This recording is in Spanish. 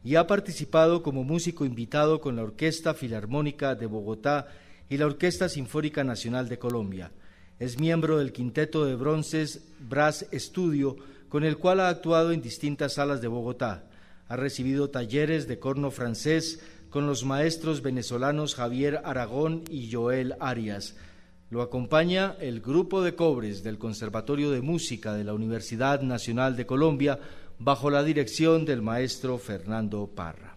y ha participado como músico invitado con la Orquesta Filarmónica de Bogotá y la Orquesta Sinfónica Nacional de Colombia. Es miembro del Quinteto de Bronces Brass Studio, con el cual ha actuado en distintas salas de Bogotá. Ha recibido talleres de corno francés con los maestros venezolanos Javier Aragón y Joel Arias. Lo acompaña el Grupo de Cobres del Conservatorio de Música de la Universidad Nacional de Colombia, bajo la dirección del maestro Fernando Parra.